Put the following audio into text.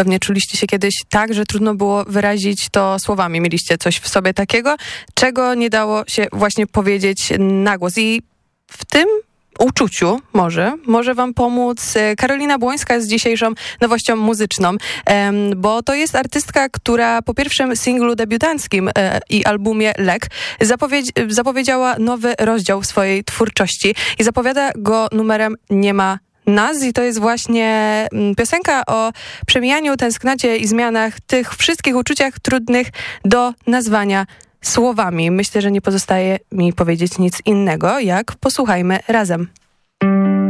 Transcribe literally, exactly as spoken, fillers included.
Pewnie czuliście się kiedyś tak, że trudno było wyrazić to słowami. Mieliście coś w sobie takiego, czego nie dało się właśnie powiedzieć na głos. I w tym uczuciu może, może wam pomóc Karolina Błońska z dzisiejszą nowością muzyczną, bo to jest artystka, która po pierwszym singlu debiutanckim i albumie Lek zapowiedz- zapowiedziała nowy rozdział swojej twórczości i zapowiada go numerem Nie ma nas i to jest właśnie piosenka o przemijaniu, tęsknocie i zmianach, tych wszystkich uczuciach trudnych do nazwania słowami. Myślę, że nie pozostaje mi powiedzieć nic innego, jak posłuchajmy razem.